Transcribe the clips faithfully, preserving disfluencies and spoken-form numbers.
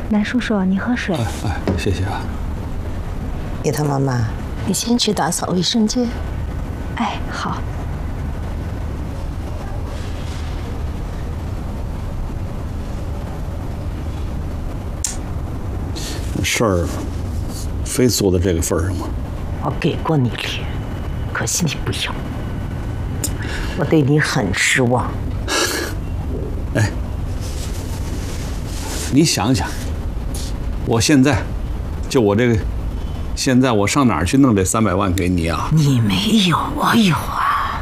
南叔叔，你喝水。 哎哎，谢谢啊。 叶涛妈妈，你先去打扫卫生间。 哎，好。 事儿非做到这个份儿上吗？ 我给过你脸，可惜你不要。我对你很失望。 哎，你想想，我现在就我这个，现在我上哪儿去弄这三百万给你啊？ 你没有，我有啊。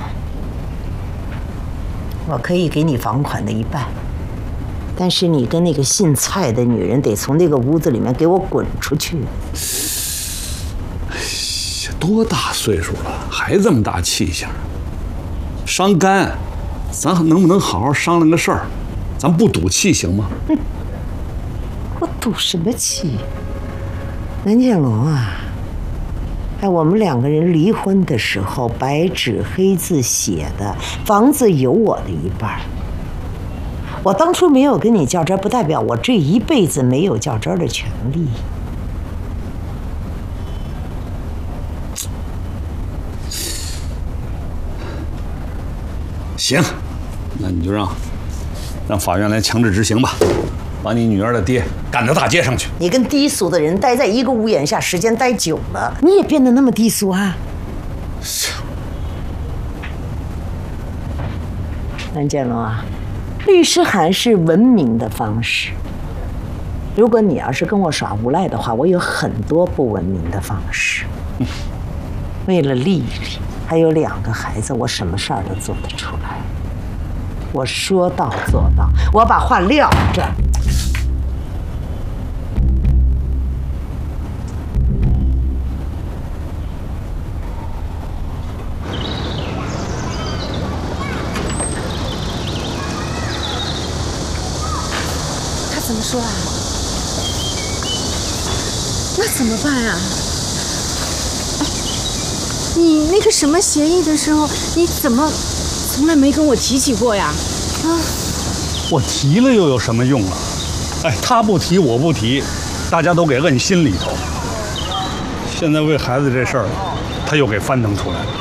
我可以给你房款的一半，但是你跟那个姓蔡的女人得从那个屋子里面给我滚出去。 哎呀，多大岁数了，还这么大气性，伤肝。咱能不能好好商量个事儿？咱不赌气行吗？ 哼，我赌什么气？南建龙啊，哎，我们两个人离婚的时候，白纸黑字写的，房子有我的一半。我当初没有跟你较真，不代表我这一辈子没有较真的权利。 行，那你就让让法院来强制执行吧，把你女儿的爹赶到大街上去。 你跟低俗的人待在一个屋檐下，时间待久了，你也变得那么低俗啊！南建龙啊，律师函是文明的方式。如果你要是跟我耍无赖的话，我有很多不文明的方式。嗯、为了丽丽，还有两个孩子，我什么事儿都做得出来。我说到做到，我把话撂这儿。 他怎么说啊？那怎么办啊？哎，你那个什么协议的时候，你怎么从来没跟我提起过呀？啊！ 我提了又有什么用啊？哎，他不提，我不提，大家都给摁心里头。现在为孩子这事儿，他又给翻腾出来了。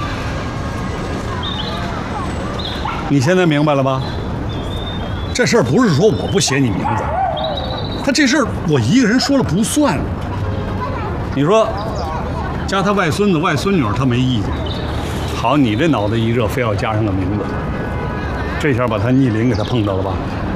你现在明白了吧？这事儿不是说我不写你名字，他这事儿我一个人说了不算。你说，加他外孙子、外孙女儿他没意见，好，你这脑子一热，非要加上个名字。这下把他逆鳞给他碰到了吧？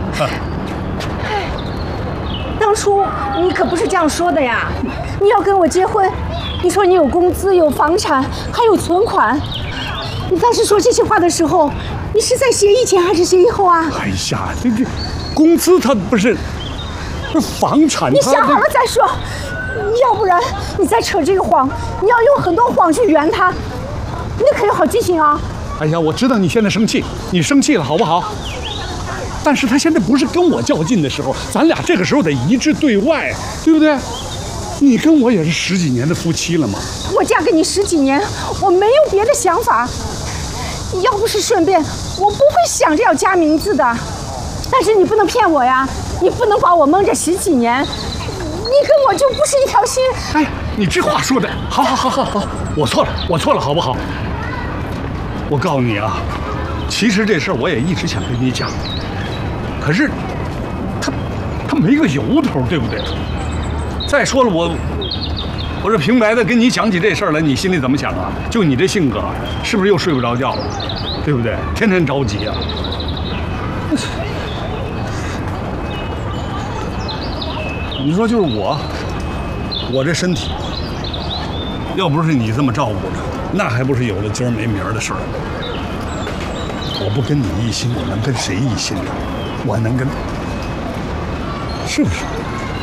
当初你可不是这样说的呀！你要跟我结婚，你说你有工资、有房产，还有存款。你当时说这些话的时候，你是在协议前还是协议后啊？ 哎呀，这这工资他不是，这房产。 你想好了再说，要不然你再扯这个谎，你要用很多谎去圆他，你可有好记性啊！ 哎呀，我知道你现在生气，你生气了好不好？但是他现在不是跟我较劲的时候，咱俩这个时候得一致对外，对不对？你跟我也是十几年的夫妻了嘛。 我嫁给你十几年，我没有别的想法。要不是顺便，我不会想着要加名字的。但是你不能骗我呀，你不能把我蒙着十几年，你跟我就不是一条心。 哎，你这话说的，好好好好好，我错了，我错了，好不好？我告诉你啊，其实这事儿我也一直想跟你讲，可是他他没个由头，对不对？再说了，我我这平白的跟你讲起这事儿来，你心里怎么想啊？就你这性格，是不是又睡不着觉了？对不对？天天着急啊！你说就是我，我这身体，要不是你这么照顾着，那还不是有了今儿没明儿的事儿？我不跟你一心，我能跟谁一心呢？我能跟，是不是？